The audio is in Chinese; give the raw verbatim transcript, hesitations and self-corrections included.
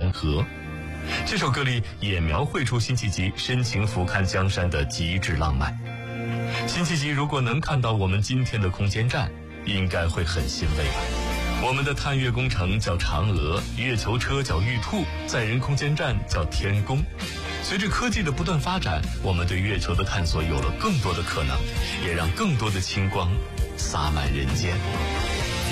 天河。这首歌里也描绘出辛弃疾深情俯瞰江山的极致浪漫。辛弃疾如果能看到我们今天的空间站，应该会很欣慰吧。我们的探月工程叫嫦娥，月球车叫玉兔，载人空间站叫天宫。随着科技的不断发展，我们对月球的探索有了更多的可能，也让更多的清光洒满人间。